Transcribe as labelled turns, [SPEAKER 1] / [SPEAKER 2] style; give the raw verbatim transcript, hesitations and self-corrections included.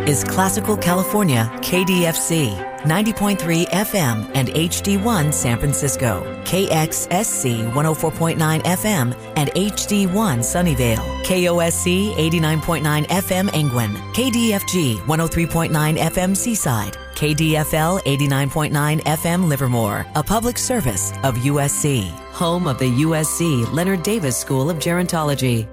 [SPEAKER 1] is Classical California K D F C, ninety point three F M and H D one San Francisco, K X S C one oh four point nine F M and H D one Sunnyvale, K O S C eighty-nine point nine F M Angwin, K D F G one oh three point nine F M Seaside, K D F L eighty-nine point nine F M Livermore, a public service of U S C, home of the U S C Leonard Davis School of Gerontology.